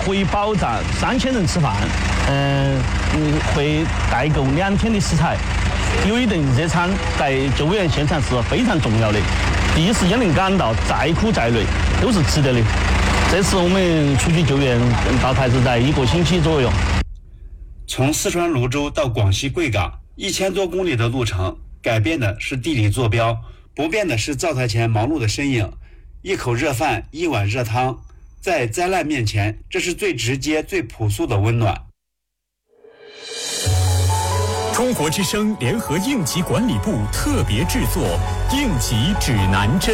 可以保障3000人吃饭，会代购2天的食材，有一顿热餐在救援现场是非常重要的。第一时间能赶到，再苦再累都是值得的。这次我们出去救援大概是在1个星期左右。 从四川泸州到广西贵港1000多公里的路程，改变的是地理坐标，不变的是灶台前忙碌的身影。一口热饭，一碗热汤，在灾难面前，这是最直接、最朴素的温暖。 中国之声联合应急管理部特别制作《应急指南针》。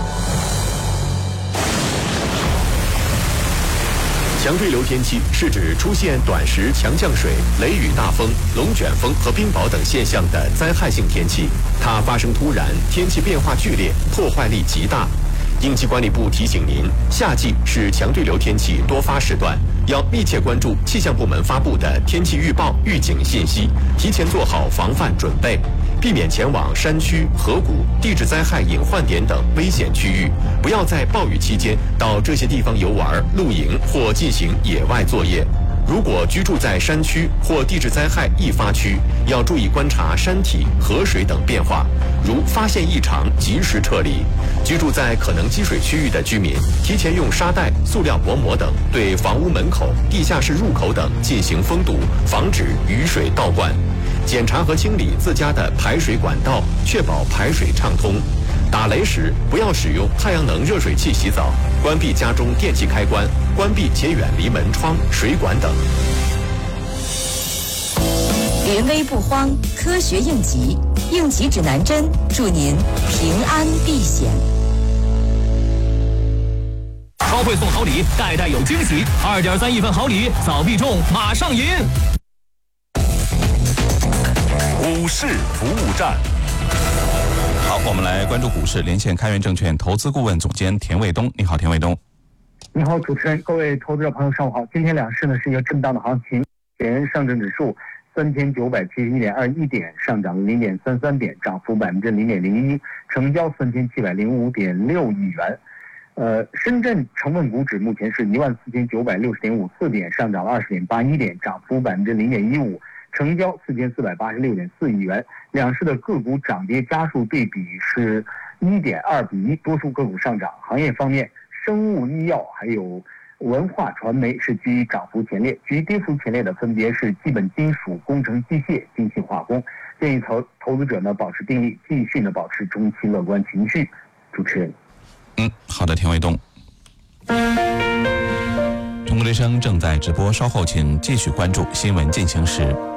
强对流天气是指出现短时强降水、雷雨大风、龙卷风和冰雹等现象的灾害性天气，它发生突然，天气变化剧烈，破坏力极大。应急管理部提醒您，夏季是强对流天气多发时段，要密切关注气象部门发布的天气预报、预警信息，提前做好防范准备，避免前往山区、河谷、地质灾害隐患点等危险区域，不要在暴雨期间到这些地方游玩、露营或进行野外作业。如果居住在山区或地质灾害易发区，要注意观察山体、河水等变化，如发现异常及时撤离。居住在可能积水区域的居民，提前用沙袋、塑料薄膜等对房屋门口、地下室入口等进行封堵，防止雨水倒灌。检查和清理自家的排水管道，确保排水畅通。打雷时不要使用太阳能热水器洗澡，关闭家中电器开关，关闭且远离门窗、水管等。 临危不慌，科学应急，应急指南针，祝您平安避险。 超会送好礼，代代有惊喜，2.3亿份好礼，早必中，马上赢！ 股市服务站。好，我们来关注股市，连线开源证券投资顾问总监田卫东。你好，田卫东。 你好，主持人，各位投资者朋友，上午好。今天两市呢是一个震荡的行情，前上证指数3971.21点，上涨0.33点，涨幅0.01%，成交3705.6亿元。深圳成分股指目前是14960.54点，上涨20.81点，涨幅0.15%。成交4486.4亿元，两市的个股涨跌家数对比是1.2:1，多数个股上涨。行业方面，生物医药还有文化传媒是居于涨幅前列，居于跌幅前列的分别是基本金属、工程机械、精细化工。建议投资者呢保持定力，继续呢保持中期乐观情绪。主持人， 好的，田卫东。中国之声正在直播，稍后请继续关注新闻进行时。